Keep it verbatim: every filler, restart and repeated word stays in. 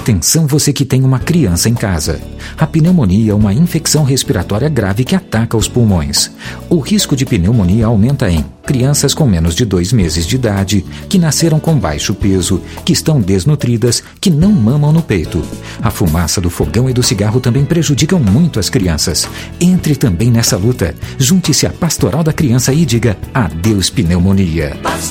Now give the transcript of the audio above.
Atenção você que tem uma criança em casa. A pneumonia é uma infecção respiratória grave que ataca os pulmões. O risco de pneumonia aumenta em crianças com menos de dois meses de idade, que nasceram com baixo peso, que estão desnutridas, que não mamam no peito. A fumaça do fogão e do cigarro também prejudicam muito as crianças. Entre também nessa luta. Junte-se à Pastoral da Criança e diga adeus pneumonia.